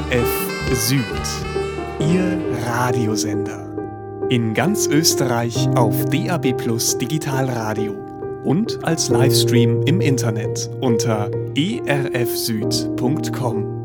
ERF Süd, Ihr Radiosender. In ganz Österreich auf DAB+ Digitalradio und als Livestream im Internet unter erfsüd.com.